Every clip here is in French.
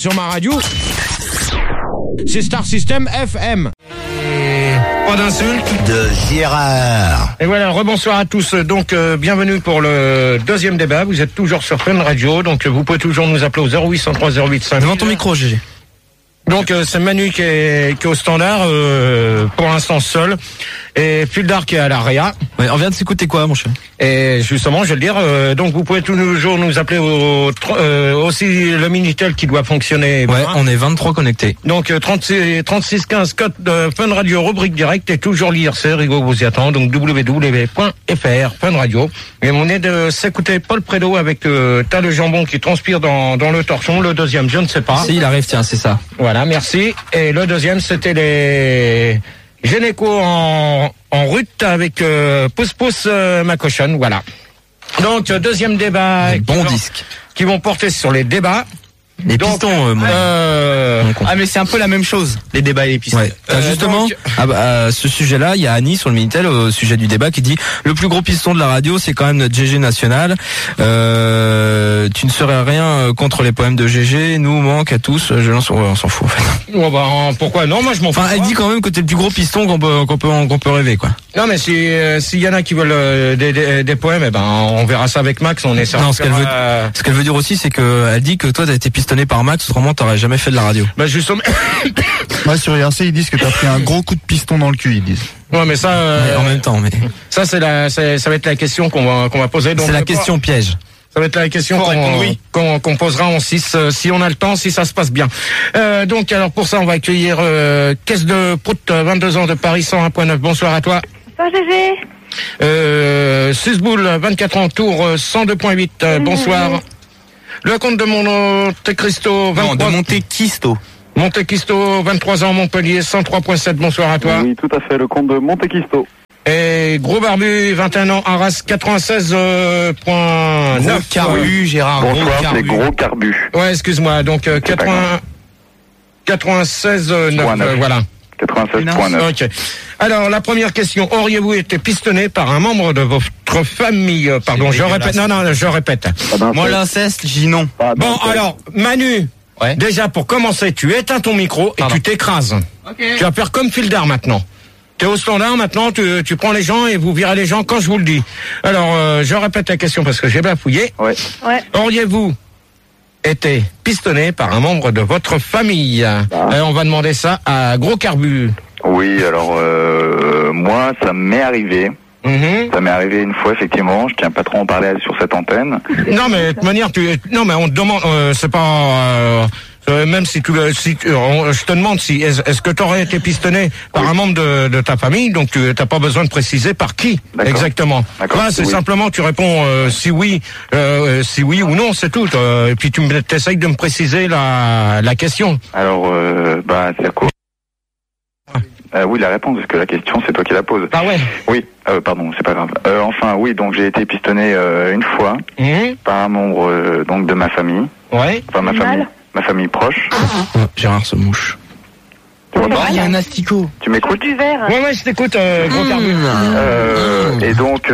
sur ma radio. C'est Star System FM. Pas d'insulte de Gérard. Et voilà, rebonsoir à tous. Donc, bienvenue pour le deuxième débat. Vous êtes toujours sur Fun Radio, donc vous pouvez toujours nous appeler au 0803 0850. Devant ton micro, Gégé. Donc, c'est Manu qui est au standard, pour l'instant seul. Et Fuldar qui est à l'AREA. Ouais, on vient de s'écouter quoi, mon cher? Et justement, je vais le dire, donc vous pouvez toujours nous appeler aussi le Minitel qui doit fonctionner. Ouais, bien. on est 23 connectés. Donc 36 15 code de Fun Radio rubrique direct et toujours l'IRC, Rigaud vous y attend, donc www.fr Fun Radio. Et on est de s'écouter Paul Prédo avec t'as le jambon qui transpire dans le torchon. Le deuxième, je ne sais pas. Si, il arrive, tiens, c'est ça. Voilà, merci. Et le deuxième, c'était les Généco en rut avec Pousse Pousse ma cochonne, voilà. Donc deuxième débat Bon disque. qui vont porter sur les débats. Les Donc, pistons, mais c'est un peu la même chose, les débats et les pistons. Ouais. Justement, donc, ce sujet-là, il y a Annie sur le Minitel au sujet du débat qui dit le plus gros piston de la radio, c'est quand même notre GG national. Tu ne serais rien contre les poèmes de GG. Nous manque à tous. On s'en fout en fait. Oh bah, pourquoi non, moi je m'en fous. Enfin, elle dit quand même que t'es le plus gros piston qu'on peut rêver, quoi. Non, mais s'il y en a qui veulent des poèmes, eh ben on verra ça avec Max. On est certain. Non, ce qu'elle veut dire aussi, c'est que elle dit que toi t'as été pistonné par Max, autrement t'aurais jamais fait de la radio. Bah justement. Ouais, sur IRC ils disent que t'as pris un gros coup de piston dans le cul, ils disent. Ouais, mais ça. En même temps, mais ça ça va être la question qu'on va poser. Donc, c'est la question piège. Ça va être la question qu'on posera en 6, si on a le temps, si ça se passe bien. Donc, alors pour ça, on va accueillir Caisse de Prout, 22 ans de Paris, 101.9. Bonsoir à toi. Bonsoir Gégé. Susboul, 24 ans, Tours, 102.8. Bonsoir. Le comte de Monte Cristo, 23... Non, de Montequisto. Montequisto, 23 ans, Montpellier, 103.7. Bonsoir à toi. Oui, tout à fait, le comte de Montequisto. Et Gros Barbu, 21 ans, Arras, 96.9. Gros Carbu, Gérard. Bonsoir, c'est Gros Carbu. Ouais, excuse-moi, donc 96.9, voilà. 96.9. Ok. Alors, la première question, auriez-vous été pistonné par un membre de votre famille? Pardon, je répète. Non, je répète. Moi, l'inceste, j'ai dit non. Bon, alors, Manu, déjà, pour commencer, tu éteins ton micro et tu t'écrases. Okay. Tu vas faire comme Fuldar maintenant. T'es au standard maintenant, tu prends les gens et vous virez les gens quand je vous le dis. Alors, je répète la question parce que j'ai bafouillé. Ouais. Auriez-vous été pistonné par un membre de votre famille? On va demander ça à Gros Carbu. Oui, alors moi, ça m'est arrivé. Ça m'est arrivé une fois, effectivement. Je tiens pas trop à en parler sur cette antenne. Non, mais de toute manière, non, mais on te demande, c'est pas. Même si je te demande si est-ce que tu aurais été pistonné par un membre de ta famille, donc tu n'as pas besoin de préciser par qui exactement. Là, c'est simplement tu réponds si oui ou non, c'est tout. Et puis tu essayes de me préciser la question. Alors, c'est quoi? Oui, la réponse, parce que la question, c'est toi qui la poses. Ah ouais. Oui, pardon, c'est pas grave. Enfin, oui, donc j'ai été pistonné une fois par un membre donc de ma famille. Ouais. Enfin, ma famille proche. Gérard se mouche. Il y a un asticot. Tu m'écoutes? Du verre. Ouais, je t'écoute, Gros Carbu. Et donc,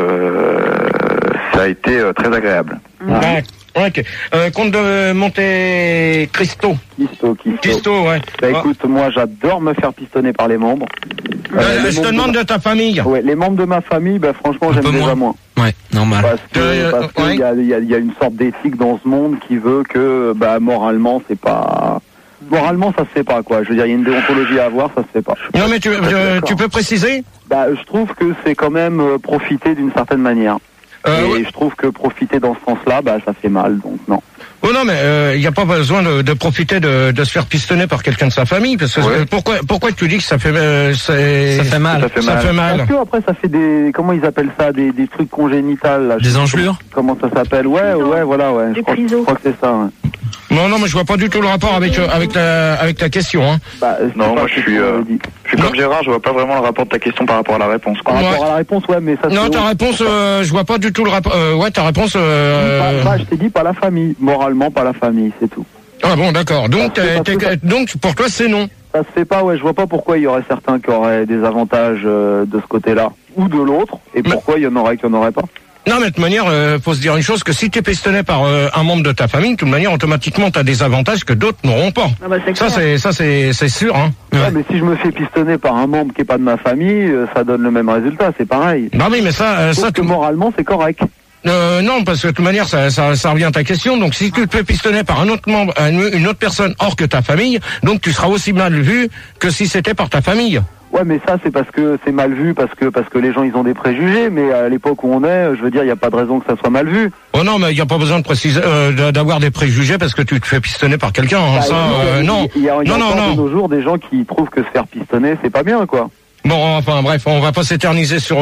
ça a été très agréable. Ouais. Ok. Comte de Monte Cristo. Cristo, ouais. Écoute, moi j'adore me faire pistonner par les membres. Je te demande de ta famille. Ouais, les membres de ma famille, franchement, j'aime déjà moins. Ouais, normal. Parce que il y a une sorte d'éthique dans ce monde qui veut que, moralement, c'est pas. Moralement, ça se fait pas, quoi. Je veux dire, il y a une déontologie à avoir, ça se fait pas. Non, mais tu peux préciser? Je trouve que c'est quand même profiter d'une certaine manière. Et je trouve que profiter dans ce sens-là, ça fait mal, donc non. Oh non, mais il n'y a pas besoin de profiter de se faire pistonner par quelqu'un de sa famille, parce que pourquoi tu dis que ça fait mal? Ça fait mal. Parce que après ça fait comment ils appellent ça, des trucs congénitales là. Des engelures? Comment ça s'appelle? Ouais, voilà. Je crois que c'est ça. Ouais. Non, mais je vois pas du tout le rapport avec ta question. Hein. Non, moi je suis comme Gérard, je vois pas vraiment le rapport de ta question par rapport à la réponse. Par rapport à la réponse, ouais, mais ça. Non, ta réponse, je vois pas du tout le rapport. Ta réponse. Je t'ai dit pas la famille, moralement pas la famille, c'est tout. Ah bon, d'accord. Donc pour toi c'est non. Ça se fait pas, je vois pas pourquoi il y aurait certains qui auraient des avantages de ce côté-là ou de l'autre, et pourquoi il y en aurait qui en auraient pas. Non, mais de toute manière, faut se dire une chose, que si t'es pistonné par un membre de ta famille, de toute manière, automatiquement, t'as des avantages que d'autres n'auront pas. Ah bah, c'est sûr, hein. Ouais, mais si je me fais pistonner par un membre qui est pas de ma famille, ça donne le même résultat, c'est pareil. Non, oui, mais ça moralement, c'est correct. Non, parce que de toute manière, ça revient à ta question. Donc, si tu te fais pistonner par un autre membre, une autre personne hors que ta famille, donc tu seras aussi mal vu que si c'était par ta famille. Ouais, mais ça, c'est parce que c'est mal vu, parce que les gens, ils ont des préjugés, mais à l'époque où on est, je veux dire, il n'y a pas de raison que ça soit mal vu. Oh non, mais il n'y a pas besoin de préciser, d'avoir des préjugés parce que tu te fais pistonner par quelqu'un, hein. Non. Il y a de nos jours des gens qui trouvent que se faire pistonner, c'est pas bien, quoi. Bon, enfin bref, on va pas s'éterniser sur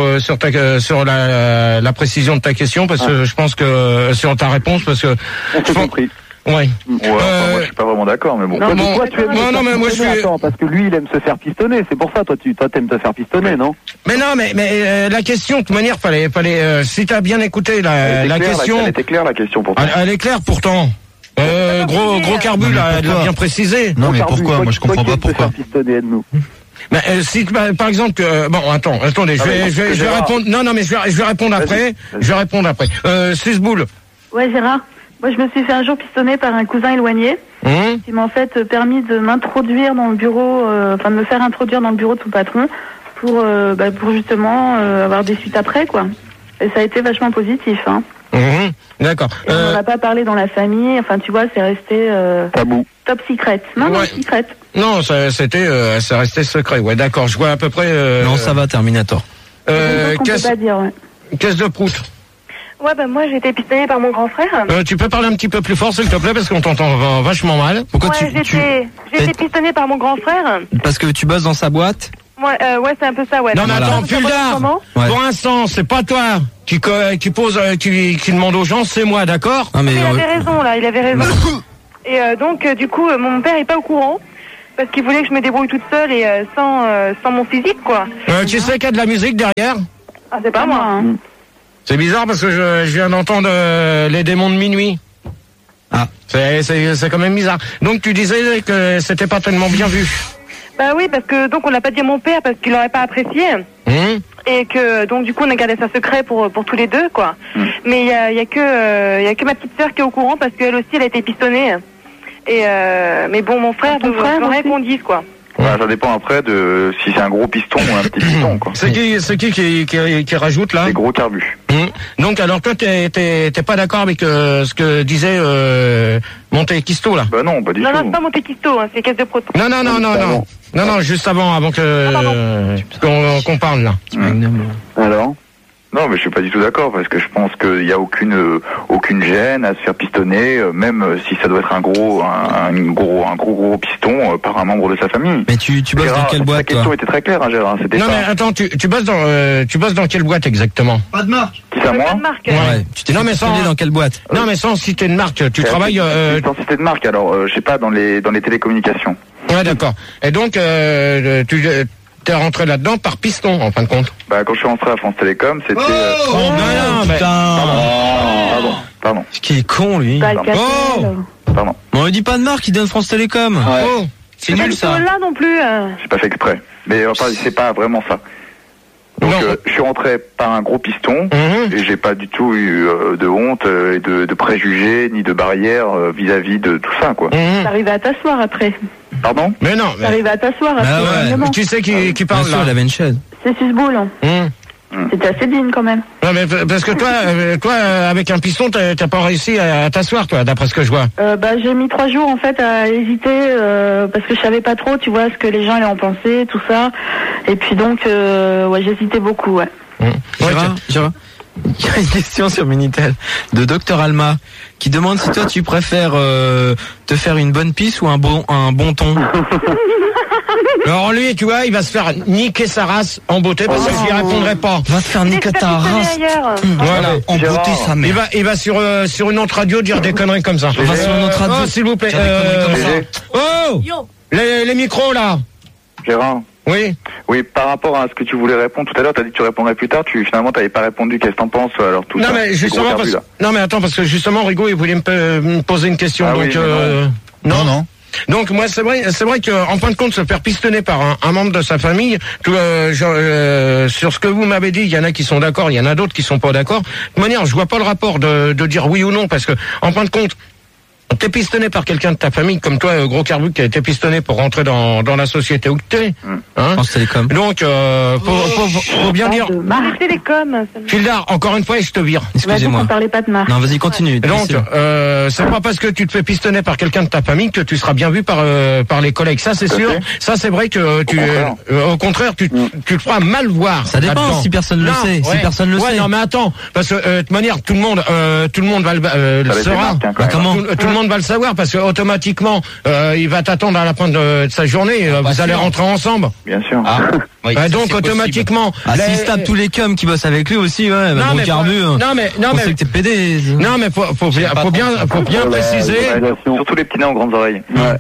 la précision de ta question parce que je pense que sur ta réponse parce que j'ai compris. Ouais. Moi je suis pas vraiment d'accord, mais bon. Non, mais toi, tu aimes mais moi je suis. Attends, parce que lui il aime se faire pistonner, c'est pour ça toi t'aimes te faire pistonner, non? Mais non, mais la question de toute manière fallait si t'as bien écouté la question. Elle était claire la question pourtant. Elle est claire pourtant. Gros carbu l'a bien précisé. Non mais pourquoi? Moi je comprends pas pourquoi. Pistonner, aide-nous. Mais si par exemple attendez, je vais répondre. Non mais je vais répondre après. Je vais répondre après. Susboule. Ouais, Gérard. Moi, je me suis fait un jour pistonner par un cousin éloigné qui m'a en fait permis de m'introduire dans le bureau, de me faire introduire dans le bureau de son patron pour justement avoir des suites après, quoi. Et ça a été vachement positif, hein. D'accord. On n'en a pas parlé dans la famille, enfin, tu vois, c'est resté tabou. Top secret. Non, secret. Non, c'est resté secret. Ouais, d'accord. Je vois à peu près. Non, ça va, Terminator. Caisse de prout. Ouais, moi j'ai été pistonnée par mon grand frère. Tu peux parler un petit peu plus fort s'il te plaît parce qu'on t'entend vachement mal. Pourquoi j'ai été pistonnée par mon grand frère. Parce que tu bosses dans sa boîte. Ouais, c'est un peu ça, ouais. Non mais attends, Puldar. Pour l'instant, c'est pas toi qui demande aux gens, c'est moi, d'accord? Il avait raison là, il avait raison. Et donc du coup, mon père est pas au courant. Parce qu'il voulait que je me débrouille toute seule et sans mon physique, quoi. Tu sais qu'il y a de la musique derrière? Ah, c'est pas moi. Hein. C'est bizarre parce que je viens d'entendre les démons de minuit. Ah. C'est quand même bizarre. Donc tu disais que c'était pas tellement bien vu. Bah oui, parce que donc on l'a pas dit à mon père parce qu'il l'aurait pas apprécié. Et que donc du coup on a gardé ça secret pour tous les deux, quoi. Mais il y a que ma petite sœur qui est au courant parce qu'elle aussi elle a été pistonnée. Et mais bon, mon frère voudrait qu'on dise, quoi. Ouais, ça dépend après de si c'est un gros piston ou un petit piston, quoi. C'est qui rajoute là? Les gros carbus. Donc alors toi t'es pas d'accord avec ce que disait Monte Cristo là? Bah non, pas du tout. Non, c'est pas Monte Cristo, hein, c'est caisse de proton. Non, juste avant qu'on parle là. Alors? Non, mais je suis pas du tout d'accord parce que je pense qu'il y a aucune gêne à se faire pistonner, même si ça doit être un gros piston par un membre de sa famille. Mais tu bosses dans quelle boîte? La question était très claire, hein, Gérard. Non, mais attends, tu bosses dans quelle boîte exactement? Pas de marque. Qui ça, moi? Pas de marque. Ouais. Tu t'es pistonné dans quelle boîte? Non, mais sans citer de marque. Tu travailles. Sans citer de marque, alors je sais pas dans les télécommunications. Ouais, d'accord. Et donc t'es rentré là-dedans par piston, en fin de compte. Bah, quand je suis rentré à France Télécom, c'était... Pardon. Qui est con, lui. Pardon. On ne dit pas de marque, il donne France Télécom. Ouais. C'est nul, ça. Là non plus. J'ai pas fait exprès. Mais enfin, c'est pas vraiment ça. Donc, je suis rentré par un gros piston et j'ai pas du tout eu de honte et de préjugés ni de barrières vis-à-vis de tout ça, quoi. T'arrives à t'asseoir après. Pardon? Mais non. T'arrives à t'asseoir après. Qui c'est qui parle là? Il avait une chaise. C'est Susboule. C'était assez digne quand même. Non, mais parce que toi, avec un piston, t'as pas réussi à t'asseoir, toi, d'après ce que je vois. J'ai mis 3 jours en fait à hésiter parce que je savais pas trop, tu vois, ce que les gens allaient en penser, tout ça. Et puis donc, j'hésitais beaucoup, ouais. Gérard, il y a une question sur Minitel de Dr Alma qui demande si toi tu préfères te faire une bonne pisse ou un bon ton. Alors lui, tu vois, il va se faire niquer sa race en beauté parce que je lui répondrai pas. Va te faire niquer ta race. Voilà, en beauté sa mère. Il va sur une autre radio dire des conneries comme ça. Va sur une autre radio. Oh, s'il vous plaît. Oh, les micros là. Gérard. Oui. Oui, par rapport à ce que tu voulais répondre tout à l'heure, t'as dit que tu répondrais plus tard. Finalement, t'avais pas répondu. Qu'est-ce que t'en penses alors tout ça? Mais justement parce que justement Rigaud, il voulait me poser une question. Ah donc oui, non. Donc moi c'est vrai que en fin de compte se faire pistonner par un membre de sa famille, sur ce que vous m'avez dit, il y en a qui sont d'accord, il y en a d'autres qui sont pas d'accord. De toute manière, je vois pas le rapport de dire oui ou non, parce que en fin de compte, t'es pistonné par quelqu'un de ta famille, comme toi, Gros Carbu, qui a été pistonné pour rentrer dans la société où t'es. France Télécom. Donc, faut bien dire. Télécom. Fildar, encore une fois, et je te vire. Excusez-moi. On parlait pas de marque. Non, vas-y, continue. Donc, c'est pas parce que tu te fais pistonner par quelqu'un de ta famille que tu seras bien vu par les collègues. Ça, c'est sûr. Ça, c'est vrai que au contraire, tu te feras mal voir. Ça dépend si personne le sait. Si personne le sait. Non, mais attends, parce que de toute manière, tout le monde va le saura. Comment? Tout le monde va le savoir, parce que automatiquement, il va t'attendre à la fin de sa journée. Vous allez rentrer ensemble. Bien sûr. Donc automatiquement, s'il se tape tous les cums qui bossent avec lui aussi, ouais. Gros Carbu. Non mais que t'es pédé. Non mais faut bien préciser. Surtout les petits nains aux grandes oreilles.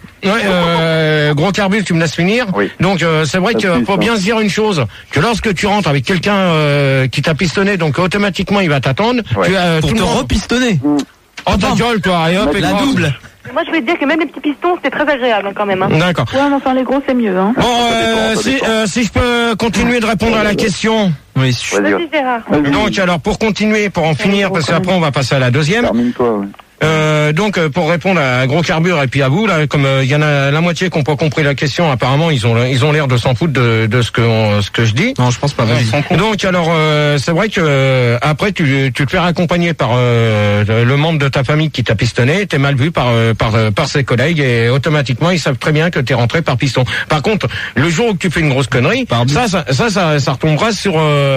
Gros Carbu, tu me laisses finir. Oui. Donc c'est vrai qu'il faut bien se dire une chose, que lorsque tu rentres avec quelqu'un qui t'a pistonné, donc automatiquement il va t'attendre. Ouais. Pour te repistonner. Oh ta gueule toi, et hop, la double. Moi, je vais te dire que même les petits pistons, c'était très agréable quand même. D'accord. Ouais, mais enfin les gros c'est mieux. Hein. Bon, si je peux continuer de répondre à la question. Oui. Vas-y Gérard. Donc alors pour continuer, pour en finir, parce qu'après on va passer à la deuxième. Termine-toi, ouais. Donc pour répondre à Gros Carbure et puis à vous là, comme il y en a la moitié qui n'ont pas compris la question, apparemment ils ont l'air de s'en foutre de ce que je dis. Non, je pense pas. Donc alors c'est vrai que après tu te fais accompagner par le membre de ta famille qui t'a pistonné, t'es mal vu par ses collègues et automatiquement ils savent très bien que t'es rentré par piston. Par contre, le jour où tu fais une grosse connerie, ça retombera sur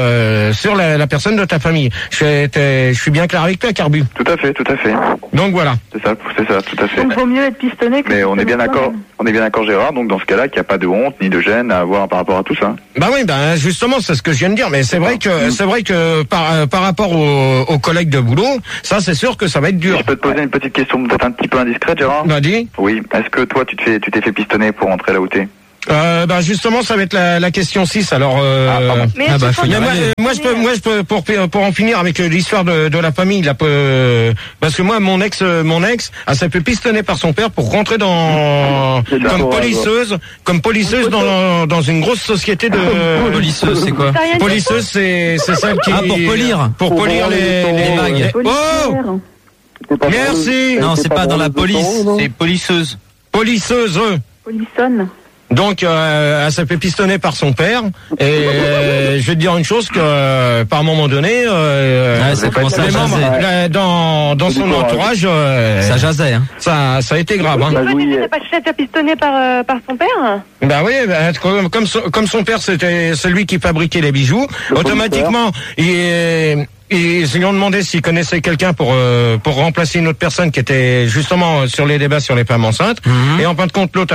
la personne de ta famille. Je suis bien clair avec toi, Carbu. Tout à fait. Donc voilà. C'est ça, tout à fait. Donc vaut mieux être pistonné que. Mais on est bien d'accord, Gérard. Donc dans ce cas-là, qu'il n'y a pas de honte ni de gêne à avoir par rapport à tout ça. Bah oui, justement, c'est ce que je viens de dire. Mais c'est vrai que par rapport aux collègues de boulot, ça c'est sûr que ça va être dur. Je peux te poser une petite question peut-être un petit peu indiscrète, Gérard? Bah dis. Oui. Est-ce que toi, tu t'es fait pistonner pour rentrer là où t'es? Justement, ça va être la question 6. Alors, moi, je peux pour en finir avec l'histoire de la famille, là, parce que moi, mon ex, elle s'est fait pistonner par son père pour rentrer comme policeuse dans une grosse société de. Policeuse, c'est quoi? Policeuse, c'est celle qui. Pour polir les bagues. Oh! Merci. Non, c'est pas dans la police, c'est policeuse. Policeuse. Polissonne. Donc, elle s'est fait pistonner par son père. Et je vais te dire une chose que, par un moment donné, ça commence à jaser. Dans son entourage, ça jasait. Hein. Ça a été grave. Hein. Tu t'es pas fait pistonner par son père? Bah oui, comme son père, c'est lui qui fabriquait les bijoux. Automatiquement, ils lui ont demandé s'il connaissait quelqu'un pour remplacer une autre personne qui était justement sur les débats sur les femmes enceintes. Et en fin de compte, l'autre,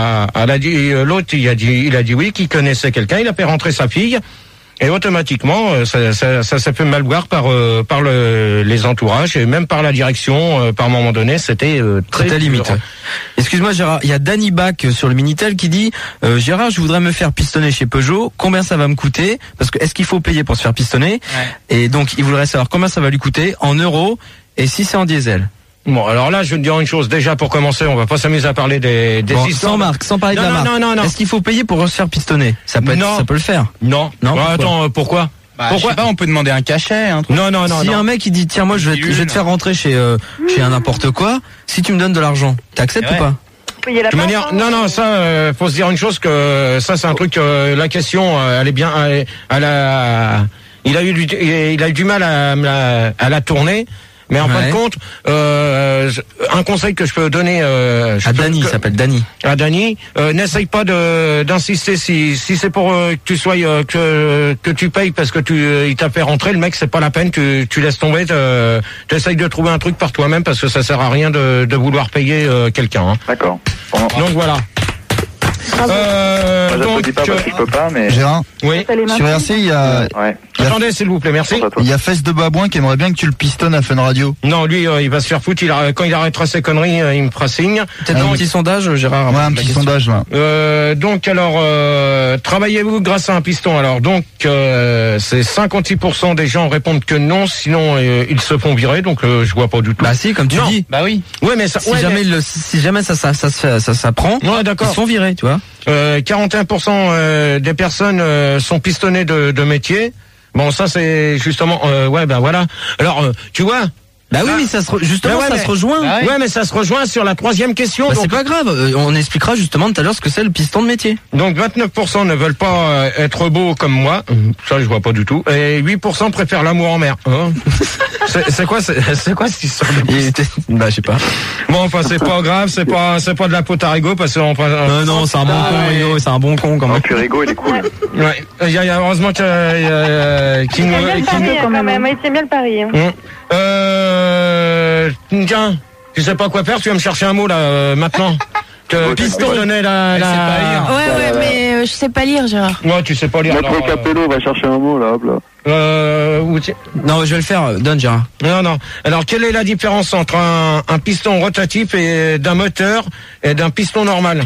il a dit oui, qu'il connaissait quelqu'un. Il a fait rentrer sa fille. Et automatiquement, ça s'est fait mal voir par les entourages et même par la direction. Par un moment donné, c'était très limite. Excuse-moi Gérard, il y a Danny Bach sur le Minitel qui dit Gérard, je voudrais me faire pistonner chez Peugeot. Combien ça va me coûter? Parce que est-ce qu'il faut payer pour se faire pistonner? Et donc il voudrait savoir combien ça va lui coûter en euros et si c'est en diesel. Bon, alors là, je vais te dire une chose. Déjà, pour commencer, on va pas s'amuser à parler des histoires. Sans marque, sans parler de la marque. Non. Est-ce qu'il faut payer pour se faire pistonner? Ça peut le faire. Non. Attends, pourquoi? Je sais pas, on peut demander un cachet, un truc. Non. Si un mec il dit tiens moi je vais te faire rentrer chez un n'importe quoi, si tu me donnes de l'argent, t'acceptes ou pas? De toute manière, non, ça, faut se dire une chose que ça c'est un truc. La question, elle est bien. Il a eu du mal à la tourner. Mais en fin de compte, un conseil que je peux donner à Dany, il s'appelle Dany. À Dany, n'essaye pas d'insister si c'est pour que tu sois que tu payes parce que il t'a fait rentrer le mec, c'est pas la peine, tu laisses tomber, t'essayes de trouver un truc par toi-même parce que ça sert à rien de vouloir payer quelqu'un. Hein. D'accord. Donc voilà. Moi, j'applaudis pas parce que je peux pas, mais... Gérard, oui. Sur RC, il y a... Ouais. Attendez, s'il vous plaît, merci. Il y a Fesse de Babouin qui aimerait bien que tu le pistonnes à Fun Radio. Non, lui, il va se faire foutre. Quand il arrêtera ses conneries, il me fera signe. Peut-être un petit sondage, Gérard. Ouais, un petit sondage, là. Donc, alors, travaillez-vous grâce à un piston? Alors, donc, c'est 56% des gens répondent que non, sinon ils se font virer. Donc, je vois pas du tout. Bah si, comme tu dis. Bah oui. Ouais, mais ça, Si jamais ça prend, ouais, d'accord. ils se font virer, tu vois. 41% des personnes sont pistonnées de métier. Bon, ça c'est justement, ouais, ben voilà. Alors, tu vois. Bah oui, mais ça se rejoint. Bah oui. Ouais, mais ça se rejoint sur la troisième question. Bah donc... c'est pas grave. On expliquera justement tout à l'heure ce que c'est le piston de métier. Donc 29% ne veulent pas être beaux comme moi. Ça, je vois pas du tout. Et 8% préfèrent l'amour en mer. Hein c'est quoi cette histoire de... Bah, je sais pas. Bon, enfin, c'est pas grave. C'est pas de la potarigo parce que non, c'est un bon con, Rigo. C'est un bon con quand même. Puis Rigo, il est cool. Ouais. Il y a heureusement qu'il quand même. Il tient bien le pari. Tiens, tu sais pas quoi faire, tu vas me chercher un mot là maintenant. Piston donnait la. Ouais, mais je sais pas lire, Gérard. Ouais, tu sais pas lire. Maître Capello va chercher un mot là, hop là. Non, je vais le faire. Donne, Gérard. Non. Alors, quelle est la différence entre un piston rotatif et d'un moteur et d'un piston normal?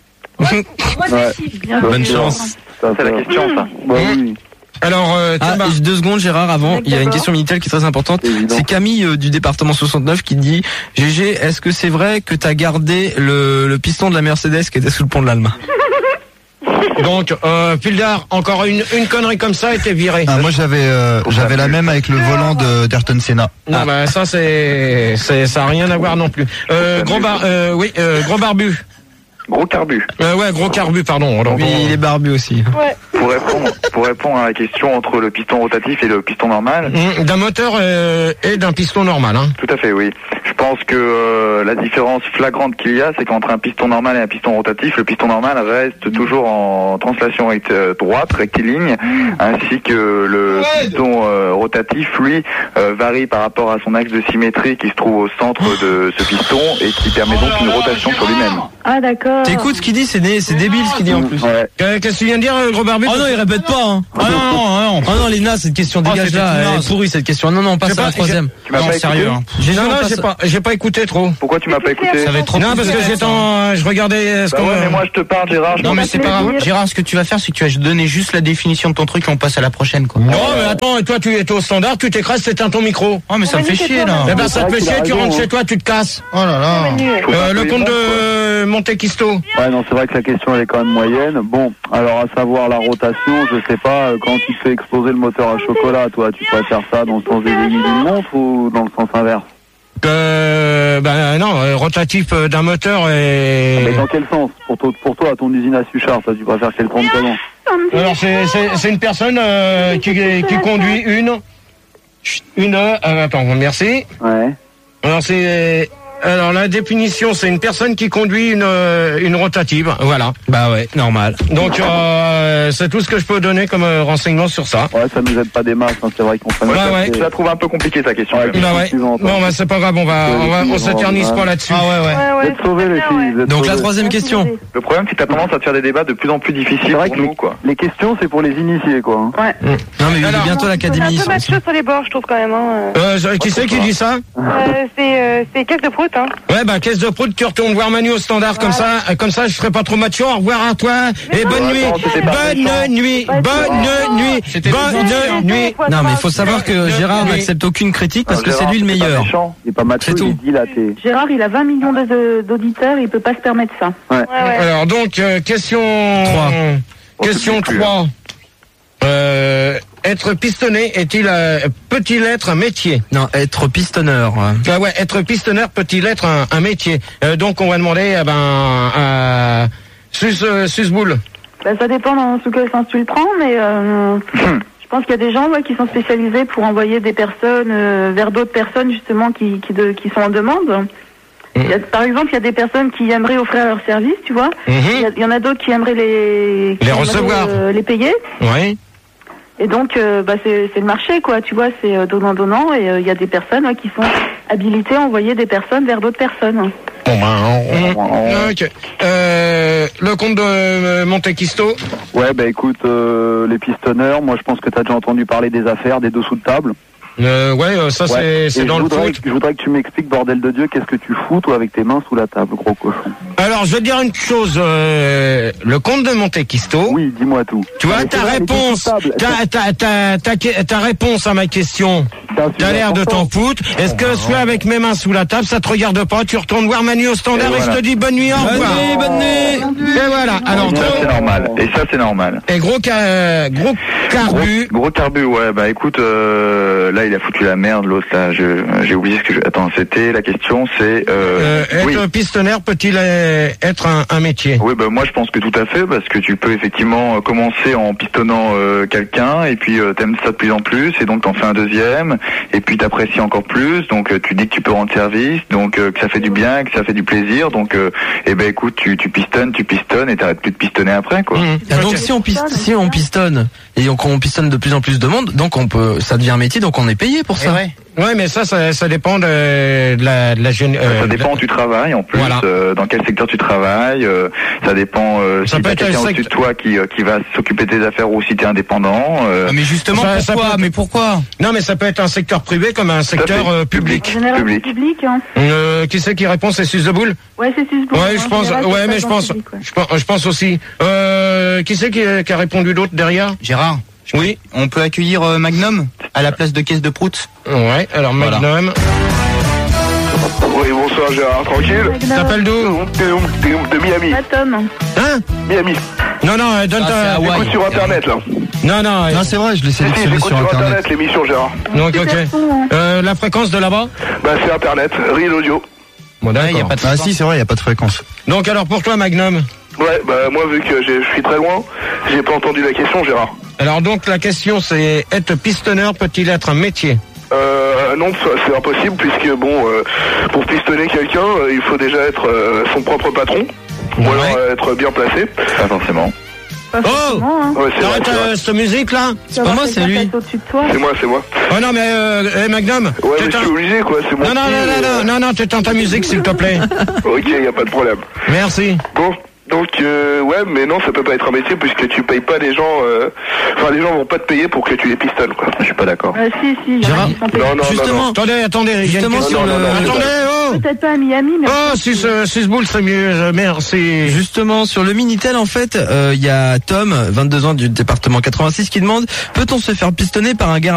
Bonne chance. C'est la question, ça. Bah oui. Alors, 2 secondes, Gérard, avant, il y a une question Minitel qui est très importante. C'est Camille du département 69 qui dit: GG, est-ce que c'est vrai que t'as gardé le piston de la Mercedes qui était sous le pont de l'Alma? Donc, Pildar, encore une connerie comme ça, était viré. Moi, j'avais la même avec le volant d'Ayrton Senna. Non, bah ça ça a rien à voir non plus. Gros barbu. Gros carbu. Ouais, gros carbu, pardon. Alors, il est barbu aussi. Ouais. Pour répondre à la question entre le piston rotatif et le piston normal. D'un moteur et d'un piston normal, hein. Tout à fait, oui. Je pense que la différence flagrante qu'il y a, c'est qu'entre un piston normal et un piston rotatif, le piston normal reste toujours en translation droite, rectiligne, ainsi que le piston rotatif, lui, varie par rapport à son axe de symétrie qui se trouve au centre de ce piston et qui permet donc une rotation sur lui-même. Ah d'accord. T'écoutes ce qu'il dit, c'est débile ce qu'il dit en plus. Ouais. Qu'est-ce que tu viens de dire, gros barbu? Oh non, il répète pas, hein. Ah non, Lina, cette question dégage là, elle est pourrie cette question. Non, on passe à la troisième. Tu m'as pas sérieux, écouté? hein. J'ai pas écouté trop. Pourquoi tu m'as pas écouté? Ça va être trop. Non, parce que je regardais ce qu'on... mais moi je te parle, Gérard. Non, mais c'est pas grave. Gérard, ce que tu vas faire, c'est que tu vas donner juste la définition de ton truc et on passe à la prochaine, quoi. Non, mais attends, et toi, tu es au standard, tu t'écrases, t'éteins ton micro. Oh, mais ça me fait chier, là. Eh ben, ça te fait chier, tu rentres chez toi, tu te casses. Oh là là. Le compte de Monte Cristo. Ouais, non, c'est vrai que la question elle est quand même moyenne. Bon, alors à savoir la rotation, je sais pas, quand tu fais exploser le moteur à chocolat, toi, tu préfères ça dans le sens des aiguilles d'une montre ou dans le sens inverse? Non, rotatif d'un moteur et... Mais dans quel sens? Pour toi, à ton usine à Suchard, toi, tu préfères qu'elle tourne comment? Alors, c'est une personne qui conduit attends, merci. Ouais. Alors la définition, c'est une personne qui conduit une rotative, voilà. Bah ouais, normal. Donc c'est tout ce que je peux donner comme renseignement sur ça. Ouais, ça nous aide pas des masses, hein, c'est vrai qu'on fait. Je la trouve un peu compliquée ta question. Bon, bah c'est pas grave, on s'éternise pas là-dessus. Ah ouais. Vous êtes sauvés les filles. Donc la troisième question. Le problème, c'est que t'as tendance à te faire des débats de plus en plus difficiles C'est vrai pour que nous, quoi. les questions, c'est pour les initiés, quoi. Ouais. Non mais il est bientôt l'académie. C'est un peu macho sur les bords, je trouve quand même. Qui c'est qui dit ça? C'est Caisse de Prout, hein. Ouais, bah caisse de prout, tu retournes voir Manu au standard, comme ça je serai pas trop macho. Au revoir à toi et bonne nuit. Bonne nuit. Non mais il faut savoir que Gérard n'accepte aucune critique parce que c'est lui le meilleur. Il est pas macho, il dit là, Gérard, il a 20 millions d'auditeurs, il peut pas se permettre ça. Ouais. Alors donc question 3. Être pistonné peut-il être un métier? Non, être pistonneur. Être pistonneur peut-il être un métier? Donc on va demander à Susboul. Ça dépend dans quel sens tu le prends, mais je pense qu'il y a des gens qui sont spécialisés pour envoyer des personnes vers d'autres personnes justement qui sont en demande. Par exemple, il y a des personnes qui aimeraient offrir leur service, tu vois. Il y en a d'autres qui aimeraient les recevoir, les payer. Oui. Et donc, c'est le marché, quoi. Tu vois, c'est donnant-donnant. Et il y a des personnes qui sont habilitées à envoyer des personnes vers d'autres personnes. Bon ben, ok. Le comte de Monte Cristo. Ouais, bah écoute, les pistonneurs, moi je pense que t'as déjà entendu parler des affaires, des dessous de table. Ça c'est dans le foot. Je voudrais que tu m'expliques, bordel de Dieu, qu'est-ce que tu fous toi avec tes mains sous la table, gros cochon. Alors je vais te dire une chose, le comte de Monte Cristo. Oui, dis-moi tout. Tu vois ta réponse, ta réponse à ma question. T'as l'air de t'en foutre. Est-ce que je suis avec mes mains sous la table, ça te regarde pas? Tu retournes voir Manu au standard et, je te dis bonne nuit, au revoir. Bonne nuit. Et voilà. Alors ça c'est normal. Et ça c'est normal. Et gros carbu. Gros carbu, ouais. Bah écoute, là il a foutu la merde, l'autre là. J'ai oublié ce que je. Attends, c'était la question, c'est. Être pistonnaire peut-il être un métier? Oui, bah moi je pense que tout à fait, parce que tu peux effectivement commencer en pistonnant quelqu'un, et puis t'aimes ça de plus en plus, et donc t'en fais un deuxième, et puis t'apprécies encore plus, donc tu dis que tu peux rendre service, donc que ça fait du bien, que ça fait du plaisir, donc et ben écoute, tu pistonnes, et t'arrêtes plus de pistonner après, quoi. Donc si on pistonne et donc on pistonne de plus en plus de monde, donc ça devient un métier, donc on est payé pour ça. Ouais, mais ça dépend de la ça dépend où tu travailles, en plus, voilà. Dans quel secteur tu travailles, ça dépend ça si t'as quelqu'un au-dessus de toi qui va s'occuper de tes affaires, ou si t'es indépendant. Mais justement, pourquoi? Non, mais ça peut être un secteur privé comme un secteur public. En général, c'est public, hein. Qui c'est qui répond? C'est Suze de Boule? Ouais, c'est Suze de Boule. Ouais, je pense, mais je pense aussi. Qui c'est qui a répondu d'autre derrière? Gérard. Oui. On peut accueillir Magnum à la place de Caisse de Prout. Ouais, alors Magnum. Voilà. Oui, bonsoir Gérard, tranquille. T'appelles d'où? De Miami. Tom. Hein? Miami. Non, donne ta... Écoute sur internet là. Non, c'est vrai, je l'ai sélectionné sur internet l'émission Gérard. Donc ok. La fréquence de là-bas? Bah c'est internet, Real Audio. Bon d'accord. Si c'est vrai, il n'y a pas de fréquence. Donc alors pour toi Magnum? Ouais, bah moi vu que je suis très loin, j'ai pas entendu la question Gérard. Alors donc la question c'est, être pistonneur peut-il être un métier? Non, c'est impossible, puisque bon, pour pistonner quelqu'un, il faut déjà être son propre patron, ou alors être bien placé. Pas forcément. Oh, ouais, t'arrêtes cette musique là? C'est pas moi, c'est lui. C'est moi. Oh non mais Magnum. Ouais, mais je suis obligé quoi, c'est moi. Non, t'éteins ta musique s'il te plaît. Ok, y a pas de problème. Merci. Bon. Donc ouais, mais non, ça peut pas être un métier puisque tu payes pas les gens. Enfin, les gens vont pas te payer pour que tu les pistonnes, quoi. Je suis pas d'accord. Si. Gérard, non. Justement, attendez. Justement sur le. Attendez, peut-être pas à Miami, mais. Oh, 6 boules, c'est mieux. Merci. Justement sur le Minitel, en fait, il y a Tom, 22 ans du département 86, qui demande: peut-on se faire pistonner par un gars